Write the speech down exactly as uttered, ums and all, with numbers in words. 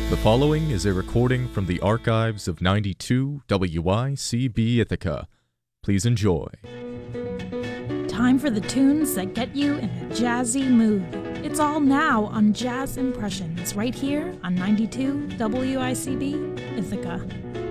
The following is a recording from the archives of ninety-two W I C B Ithaca. Please enjoy. Time for the tunes that get you in a jazzy mood. It's all now on Jazz Impressions, right here on ninety-two W I C B Ithaca.